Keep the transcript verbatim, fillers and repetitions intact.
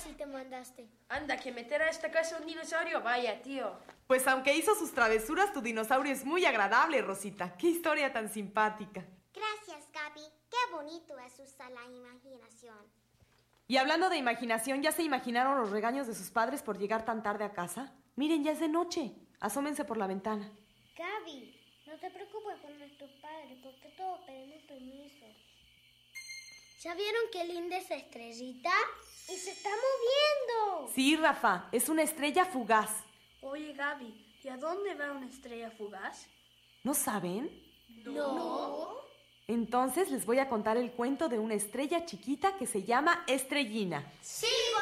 sí te mandaste? Anda, que meter a esta casa un dinosaurio, vaya, tío. Pues aunque hizo sus travesuras, tu dinosaurio es muy agradable, Rosita. ¡Qué historia tan simpática! Gracias, Gaby. Qué bonito es usar la imaginación. Y hablando de imaginación, ¿ya se imaginaron los regaños de sus padres por llegar tan tarde a casa? Miren, ya es de noche. Asómense por la ventana. Gaby, no te preocupes por nuestros padres, porque todos pedimos permiso. ¿Ya vieron qué linda es estrellita? ¡Y se está moviendo! Sí, Rafa, es una estrella fugaz. Oye, Gaby, ¿y a dónde va una estrella fugaz? ¿No saben? No. Entonces les voy a contar el cuento de una estrella chiquita que se llama Estrellina. ¡Sí!